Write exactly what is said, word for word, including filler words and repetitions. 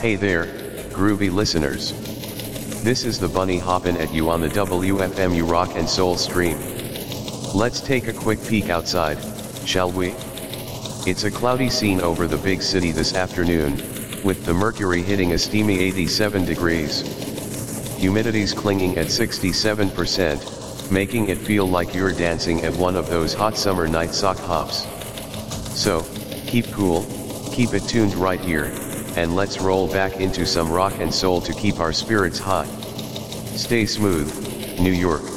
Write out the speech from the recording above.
Hey there, groovy listeners. This is the Bunny hoppin' at you on the W F M U Rock and Soul stream. Let's take a quick peek outside, shall we? It's a cloudy scene over the big city this afternoon, with the mercury hitting a steamy eighty-seven degrees. Humidity's clinging at sixty-seven percent, making it feel like you're dancing at one of those hot summer night sock hops. So, keep cool, keep it tuned right here, and let's roll back into some rock and soul to keep our spirits hot. Stay smooth, New York.